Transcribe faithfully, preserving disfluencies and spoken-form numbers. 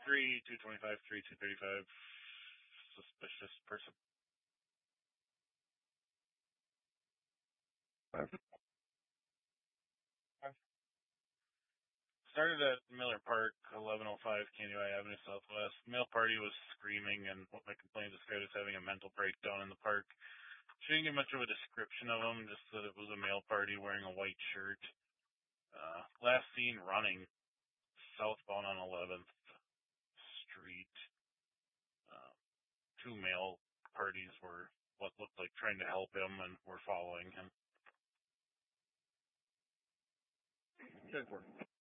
three, two twenty-five, three, two thirty-five. Suspicious person. Started at Miller Park, eleven oh five Canyon Avenue Southwest. Male party was screaming, and what my complaint described as having a mental breakdown in the park. She didn't give much of a description of him, just that it was a male party wearing a white shirt. Uh, last seen running southbound on eleventh Street. Uh, two male parties were what looked like trying to help him and were following him. Good work.